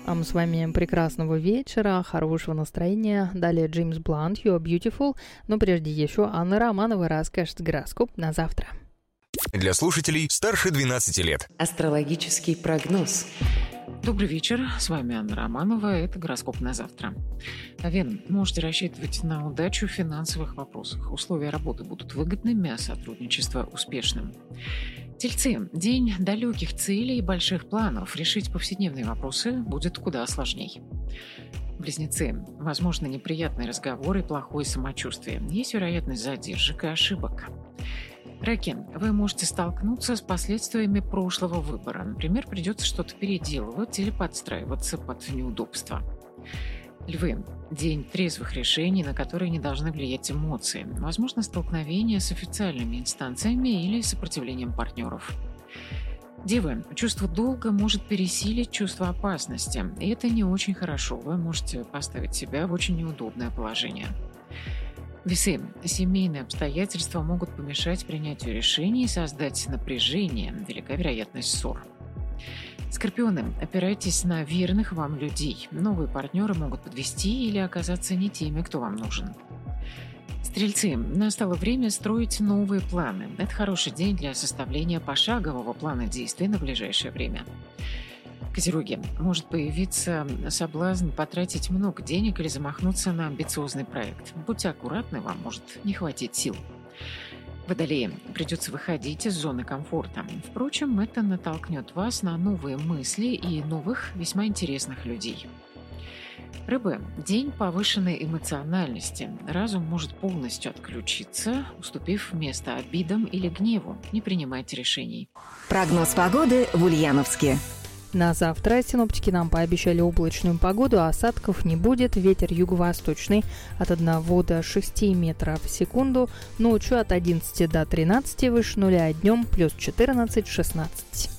А мы с вами прекрасного вечера, хорошего настроения. Далее Джеймс Блант, You Are Beautiful. Но прежде еще Анна Романова расскажет гороскоп на завтра. Для слушателей старше 12 лет. Астрологический прогноз. Добрый вечер, с вами Анна Романова, это гороскоп на завтра. Овен, можете рассчитывать на удачу в финансовых вопросах. Условия работы будут выгодными, а сотрудничество успешным. Тельцы, день далеких целей и больших планов. Решить повседневные вопросы будет куда сложней. Близнецы, возможно, неприятные разговоры и плохое самочувствие. Есть вероятность задержек и ошибок. Раки, вы можете столкнуться с последствиями прошлого выбора. Например, придется что-то переделывать или подстраиваться под неудобства. Львы, день трезвых решений, на которые не должны влиять эмоции. Возможно, столкновение с официальными инстанциями или сопротивлением партнеров. Девы, чувство долга может пересилить чувство опасности, и это не очень хорошо. Вы можете поставить себя в очень неудобное положение. Весы, семейные обстоятельства могут помешать принятию решений и создать напряжение, велика вероятность ссор. Скорпионы, опирайтесь на верных вам людей. Новые партнеры могут подвести или оказаться не теми, кто вам нужен. Стрельцы, настало время строить новые планы. Это хороший день для составления пошагового плана действий на ближайшее время. Козероги, может появиться соблазн потратить много денег или замахнуться на амбициозный проект. Будьте аккуратны, вам может не хватить сил. Водолеи, придется выходить из зоны комфорта. Впрочем, это натолкнет вас на новые мысли и новых, весьма интересных людей. Рыбы, день повышенной эмоциональности. Разум может полностью отключиться, уступив место обидам или гневу. Не принимайте решений. Прогноз погоды в Ульяновске. На завтра синоптики нам пообещали облачную погоду, осадков не будет, ветер юго-восточный от 1 до 6 метров в секунду, ночью от 11 до 13 выше нуля, днем плюс 14-16.